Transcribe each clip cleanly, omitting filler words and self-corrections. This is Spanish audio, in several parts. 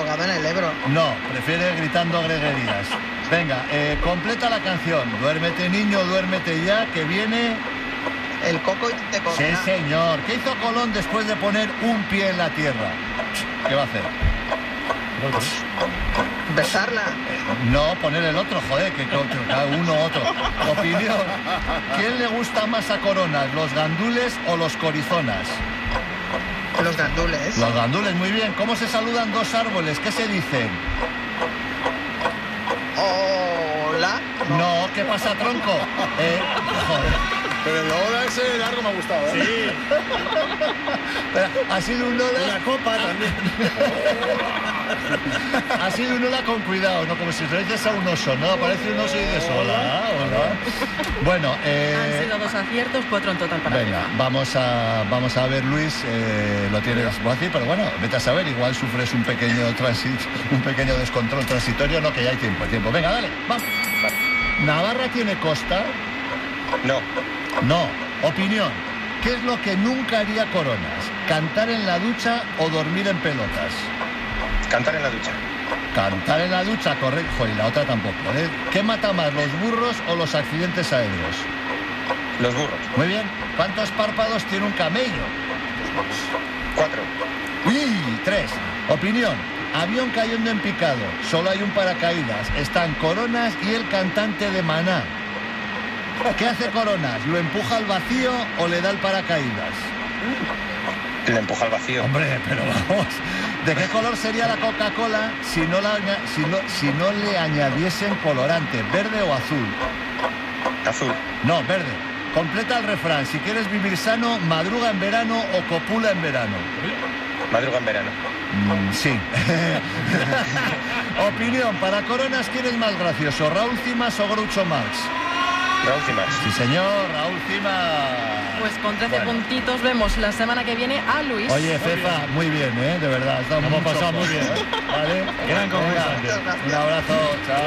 ahogado en el Ebro. No, prefiere gritando greguerías. Venga, completa la canción. Duérmete, niño, duérmete ya, que viene... El coco de Corona. Sí, señor. ¿Qué hizo Colón después de poner un pie en la tierra? ¿Qué va a hacer? Besarla. No, poner el otro, joder, que cada uno otro. Opinión. ¿Quién le gusta más a Coronas, los gandules o los corizonas? Los gandules. Los gandules, muy bien. ¿Cómo se saludan dos árboles? ¿Qué se dicen? Hola. No, ¿qué pasa, tronco? Joder. Pero el hola ese largo me ha gustado, ¿eh? Sí. Ha sido un hola... Una copa también. Ha sido un hola con cuidado, ¿no? Como si te dices a un oso, ¿no? Aparece un oso y dices hola, hola. Bueno, Han sido 2 aciertos, 4 en total para venga, vamos a ver, Luis, lo tienes fácil, pero bueno, vete a saber, igual sufres un pequeño descontrol transitorio, no, que ya hay tiempo. Venga, dale, vamos. ¿Navarra tiene costa? No. No. Opinión. ¿Qué es lo que nunca haría Coronas? ¿Cantar en la ducha o dormir en pelotas? Cantar en la ducha. Cantar en la ducha, correcto. Y la otra tampoco, ¿eh? ¿Qué mata más, los burros o los accidentes aéreos? Los burros. Muy bien. ¿Cuántos párpados tiene un camello? 4. ¡Uy! 3. Opinión. Avión cayendo en picado. Solo hay un paracaídas. Están Coronas y el cantante de Maná. ¿Qué hace Coronas? ¿Lo empuja al vacío o le da el paracaídas? Le empuja al vacío. Hombre, pero vamos. ¿De qué color sería la Coca-Cola si no le añadiesen colorante? ¿Verde o azul? Azul. No, verde. Completa el refrán. Si quieres vivir sano, madruga en verano o copula en verano. Madruga en verano. Sí. Opinión. Para Coronas, ¿quién es más gracioso? ¿Raúl Cimas o Groucho Marx? Raúl Cimas. Sí, señor, Raúl Cimas. Pues con 13 puntitos vemos la semana que viene a Luis. Oye, Cefa, muy bien, de verdad. Hemos pasado muy bien. ¿Vale? Gran concursante. Un abrazo, chao.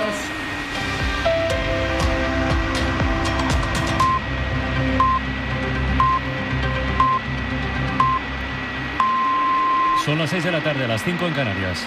Son las 6 de la tarde, las 5 en Canarias.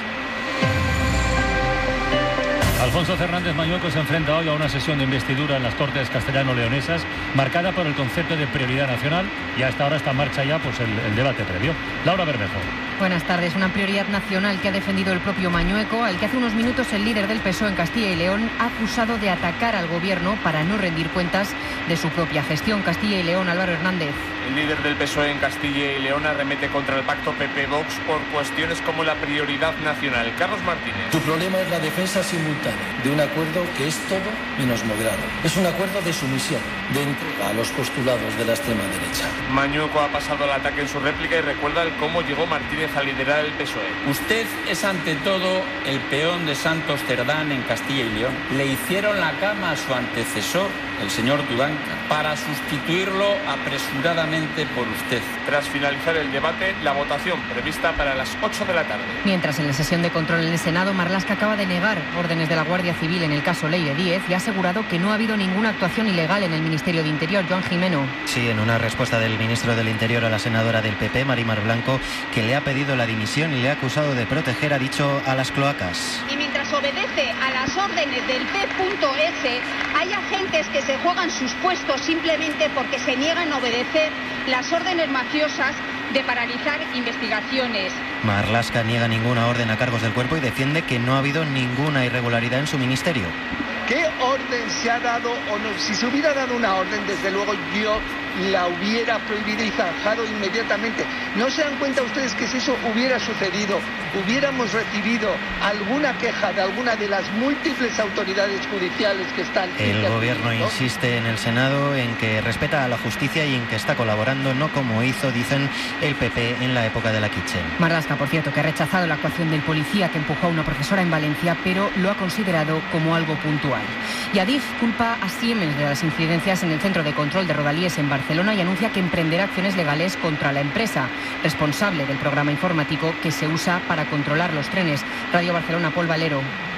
Alfonso Fernández Mañueco se enfrenta hoy a una sesión de investidura en las Cortes castellano-leonesas marcada por el concepto de prioridad nacional, y hasta ahora está en marcha ya pues el debate previo. Laura Bermejo. Buenas tardes. Una prioridad nacional que ha defendido el propio Mañueco, al que hace unos minutos el líder del PSOE en Castilla y León ha acusado de atacar al gobierno para no rendir cuentas de su propia gestión. Castilla y León, Álvaro Hernández. El líder del PSOE en Castilla y León arremete contra el pacto PP-Vox por cuestiones como la prioridad nacional. Carlos Martínez. Tu problema es la defensa simultánea de un acuerdo que es todo menos moderado. Es un acuerdo de sumisión, de entrega a los postulados de la extrema derecha. Mañueco ha pasado al ataque en su réplica y recuerda el cómo llegó Martínez a liderar el PSOE. Usted es ante todo el peón de Santos Cerdán en Castilla y León. Le hicieron la cama a su antecesor, el señor Tudanca, para sustituirlo apresuradamente por usted. Tras finalizar el debate, la votación prevista para las 8 de la tarde. Mientras, en la sesión de control en el Senado, Marlaska acaba de negar órdenes de la Guardia Civil en el caso Leire Díez y ha asegurado que no ha habido ninguna actuación ilegal en el Ministerio de Interior. Joan Jimeno. Sí, en una respuesta del ministro del Interior a la senadora del PP, Marimar Blanco, que le ha pedido la dimisión y le ha acusado de proteger, ha dicho, a las cloacas. Y mientras obedece a las órdenes del P.S, hay agentes que se juegan sus puestos simplemente porque se niegan a obedecer las órdenes mafiosas de paralizar investigaciones. Marlaska niega ninguna orden a cargos del cuerpo y defiende que no ha habido ninguna irregularidad en su ministerio. ¿Qué orden se ha dado o no? Si se hubiera dado una orden, desde luego yo la hubiera prohibido y zanjado inmediatamente. ¿No se dan cuenta ustedes que si eso hubiera sucedido, hubiéramos recibido alguna queja de alguna de las múltiples autoridades judiciales que están... El gobierno insiste en el Senado en que respeta a la justicia y en que está colaborando, no como hizo, dicen, el PP en la época de la Kitchen. Marlaska, por cierto, que ha rechazado la actuación del policía que empujó a una profesora en Valencia, pero lo ha considerado como algo puntual. Y Adif culpa a Siemens de las incidencias en el centro de control de Rodalies en Barcelona y anuncia que emprenderá acciones legales contra la empresa responsable del programa informático que se usa para controlar los trenes. Radio Barcelona, Pol Valero.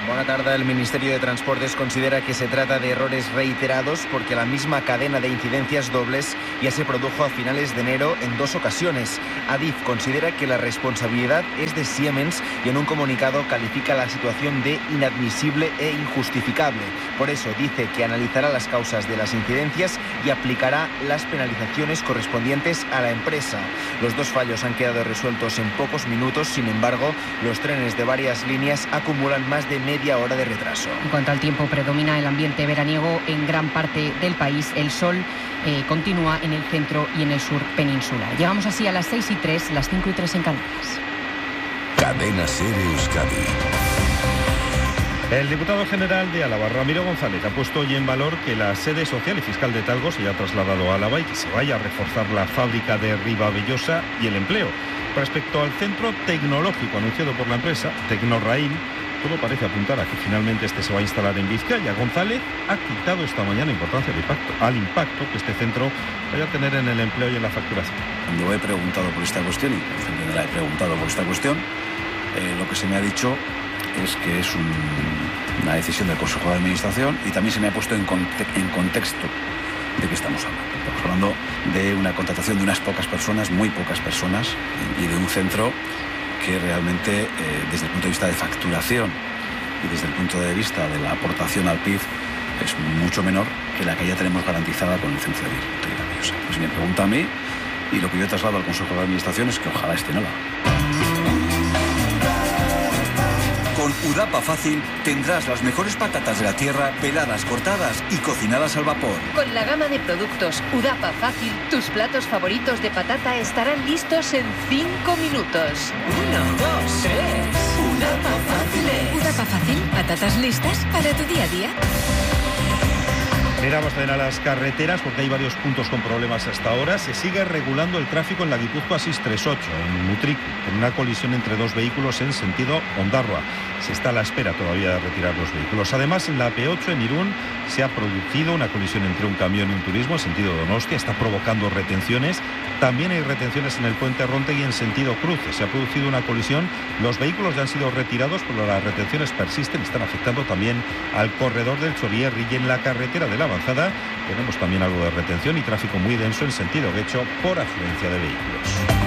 Bona tarda. El Ministerio de Transportes considera que se trata de errores reiterados porque la misma cadena de incidencias dobles ya se produjo a finales de enero en 2 ocasiones. Adif considera que la responsabilidad es de Siemens y en un comunicado califica la situación de inadmisible e injustificable. Por eso dice que analizará las causas de las incidencias y aplicará las penalizaciones correspondientes a la empresa. Los 2 fallos han quedado resueltos en pocos minutos, sin embargo, los trenes de varias líneas acumulan más de media hora de retraso. En cuanto al tiempo, predomina el ambiente veraniego en gran parte del país. El sol continúa en el centro y en el sur peninsular. Llegamos así a las 6:03, las 5:03 en Canarias. Cadena SER Euskadi. El diputado general de Álava, Ramiro González, ha puesto hoy en valor que la sede social y fiscal de Talgo se haya trasladado a Álava y que se vaya a reforzar la fábrica de Ribavellosa y el empleo. Respecto al centro tecnológico anunciado por la empresa, Tecnorraín, todo parece apuntar a que finalmente este se va a instalar en Vizcaya. González ha quitado esta mañana importancia al impacto que este centro vaya a tener en el empleo y en la facturación. Cuando he preguntado por esta cuestión, lo que se me ha dicho es que es una decisión del Consejo de Administración y también se me ha puesto en contexto de qué estamos hablando. Estamos hablando de una contratación de unas pocas personas, muy pocas personas, y de un centro que realmente, desde el punto de vista de facturación y desde el punto de vista de la aportación al PIB, es mucho menor que la que ya tenemos garantizada con el centro de Ribavellosa. Pues me pregunta a mí, y lo que yo traslado al Consejo de Administración es que ojalá esté en Álava. Con Udapa Fácil tendrás las mejores patatas de la tierra, peladas, cortadas y cocinadas al vapor. Con la gama de productos Udapa Fácil, tus platos favoritos de patata estarán listos en 5 minutos. 1, 2, 3. Udapa Fácil. Udapa Fácil, patatas listas para tu día a día. Miramos también a las carreteras porque hay varios puntos con problemas hasta ahora. Se sigue regulando el tráfico en la Guipúzcoa 638, en Mutriku, con una colisión entre 2 vehículos en sentido Ondarroa. Se está a la espera todavía de retirar los vehículos. Además, en la AP8 en Irún se ha producido una colisión entre un camión y un turismo en sentido Donostia. Está provocando retenciones. También hay retenciones en el puente Rontegui en sentido Cruces. Se ha producido una colisión. Los vehículos ya han sido retirados, pero las retenciones persisten. Están afectando también al corredor del Chorierri y en la carretera de la Avanzada tenemos también algo de retención y tráfico muy denso en sentido Guecho por afluencia de vehículos.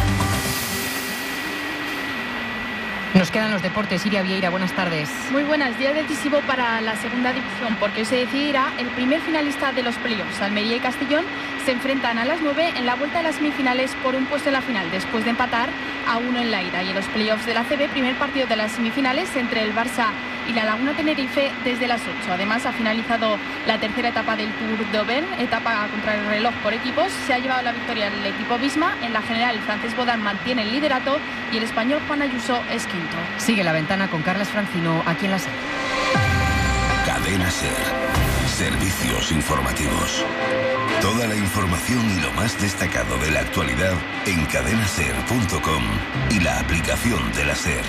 Nos quedan los deportes. Iria Vieira, buenas tardes. Muy buenas. Día decisivo para la segunda división porque hoy se decidirá el primer finalista de los playoffs. Almería y Castellón se enfrentan a las 9 en la vuelta de las semifinales por un puesto en la final, después de empatar a 1 en la ida. Y en los playoffs de la ACB, primer partido de las semifinales entre el Barça y la Laguna Tenerife desde las 8. Además, ha finalizado la tercera etapa del Tour d'Auvergne, etapa contra el reloj por equipos. Se ha llevado la victoria el equipo Visma. En la general, el francés Bodin mantiene el liderato y el español Juan Ayuso es quinto. Sigue la ventana con Carlas Francino aquí en la SER. Cadena SER. Servicios informativos. Toda la información y lo más destacado de la actualidad en cadenaser.com y la aplicación de la SER.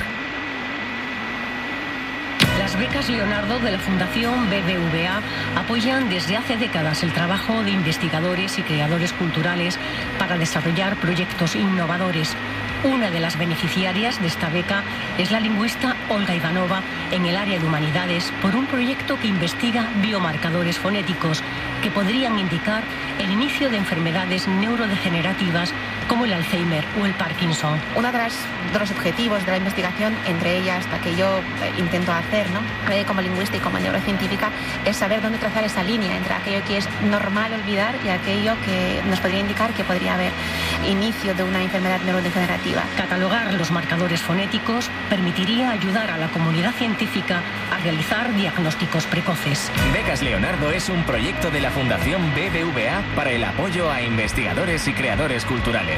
Las becas Leonardo de la Fundación BBVA apoyan desde hace décadas el trabajo de investigadores y creadores culturales para desarrollar proyectos innovadores. Una de las beneficiarias de esta beca es la lingüista Olga Ivanova en el área de humanidades por un proyecto que investiga biomarcadores fonéticos que podrían indicar el inicio de enfermedades neurodegenerativas como el Alzheimer o el Parkinson. Uno de los objetivos de la investigación, entre ellas la que yo intento hacer, ¿no? Como lingüista y como neurocientífica, es saber dónde trazar esa línea entre aquello que es normal olvidar y aquello que nos podría indicar que podría haber inicio de una enfermedad neurodegenerativa. Catalogar los marcadores fonéticos permitiría ayudar a la comunidad científica a realizar diagnósticos precoces. Becas Leonardo es un proyecto de la Fundación BBVA para el apoyo a investigadores y creadores culturales.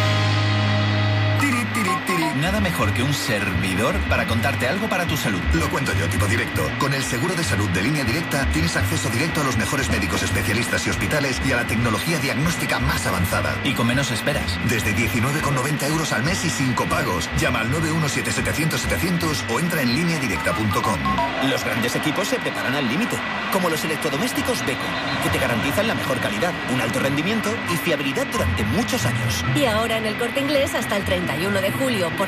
Nada mejor que un servidor para contarte algo para tu salud. Lo cuento yo, tipo directo. Con el seguro de salud de Línea Directa tienes acceso directo a los mejores médicos especialistas y hospitales y a la tecnología diagnóstica más avanzada. Y con menos esperas. Desde 19,90 euros al mes y sin copagos. Llama al 917-700-700 o entra en lineadirecta.com. Los grandes equipos se preparan al límite, como los electrodomésticos Beko, que te garantizan la mejor calidad, un alto rendimiento y fiabilidad durante muchos años. Y ahora en el Corte Inglés hasta el 31 de julio, por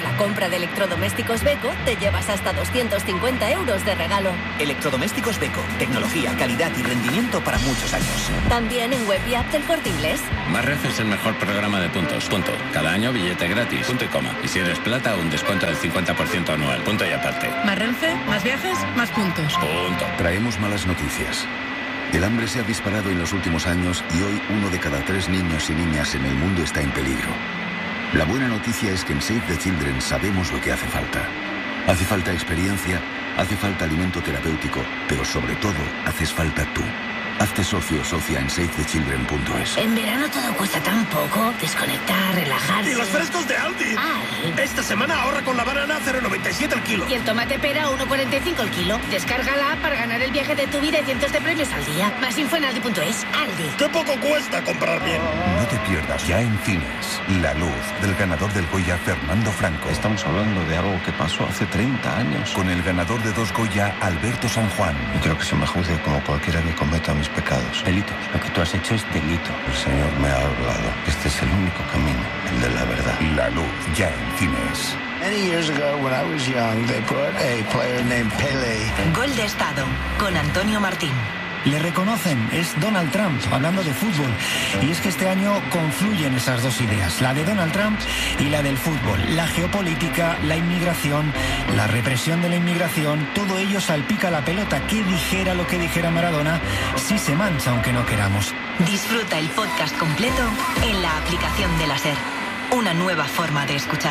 la compra de electrodomésticos Beko te llevas hasta 250 euros de regalo. Electrodomésticos Beko. Tecnología, calidad y rendimiento para muchos años. También en web y app del Corte Inglés. Más Renfe es el mejor programa de puntos. Punto. Cada año billete gratis. Punto y coma. Y si eres plata, un descuento del 50% anual. Punto y aparte. Más Renfe, más viajes, más puntos. Punto. Traemos malas noticias. El hambre se ha disparado en los últimos años y hoy 1 de cada 3 niños y niñas en el mundo está en peligro. La buena noticia es que en Save the Children sabemos lo que hace falta. Hace falta experiencia, hace falta alimento terapéutico, pero sobre todo haces falta tú. Hazte socio o socia en SaveTheChildren.es. En verano todo cuesta tan poco. Desconectar, relajarse. ¡Y los frescos de Aldi! Esta semana ahorra con la banana 0,97 el kilo. Y el tomate pera 1,45 el kilo. Descárgala para ganar el viaje de tu vida y cientos de premios al día. Más info en Aldi.es. Aldi. ¡Qué poco cuesta comprar bien! No te pierdas ya en cines La Luz, del ganador del Goya Fernando Franco. Estamos hablando de algo que pasó hace 30 años. Con el ganador de 2 Goya, Alberto San Juan. Y creo que se me juzgue como cualquiera que cometa mis pecados. Delitos. Lo que tú has hecho es delito. El Señor me ha hablado. Este es el único camino, el de la verdad. La Luz, ya en cines. Many years ago, when I was young, they put a player named Pele. Gol de Estado, con Antonio Martín. Le reconocen, es Donald Trump, hablando de fútbol. Y es que este año confluyen esas dos ideas, la de Donald Trump y la del fútbol. La geopolítica, la inmigración, la represión de la inmigración, todo ello salpica la pelota. Que dijera lo que dijera Maradona, sí se mancha aunque no queramos. Disfruta el podcast completo en la aplicación de la SER. Una nueva forma de escuchar.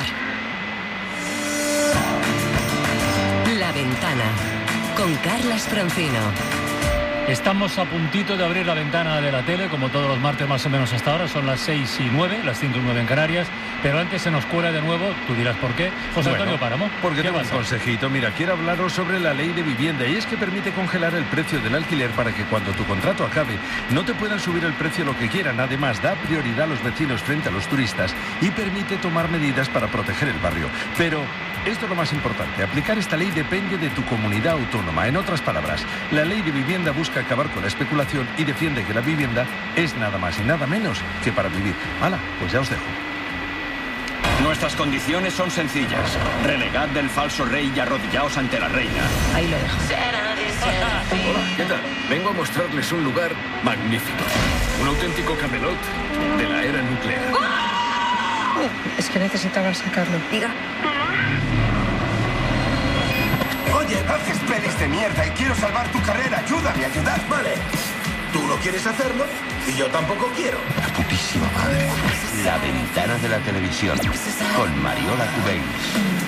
La Ventana, con Carlas Francino. Estamos a puntito de abrir la ventana de la tele, como todos los martes más o menos hasta ahora. Son las 6:09, las 5:09 en Canarias. Pero antes se nos cuela de nuevo, tú dirás por qué, José Antonio Páramo. Porque tengo un consejito. Mira, quiero hablaros sobre la ley de vivienda. Y es que permite congelar el precio del alquiler para que cuando tu contrato acabe no te puedan subir el precio lo que quieran. Además, da prioridad a los vecinos frente a los turistas y permite tomar medidas para proteger el barrio. Pero esto es lo más importante. Aplicar esta ley depende de tu comunidad autónoma. En otras palabras, la ley de vivienda busca acabar con la especulación y defiende que la vivienda es nada más y nada menos que para vivir. ¡Hala! Pues ya os dejo. Nuestras condiciones son sencillas. Renegad del falso rey y arrodillaos ante la reina. Ahí lo dejo. Hola, ¿qué tal? Vengo a mostrarles un lugar magnífico. Un auténtico Camelot de la era nuclear. Es que necesitaba sacarlo. Diga. Oye, haces pelis de mierda y quiero salvar tu carrera. Ayúdame, ayudad. Vale. Tú no quieres hacerlo y yo tampoco quiero. La putísima madre. La ventana de la televisión. Con Mariola Cubells.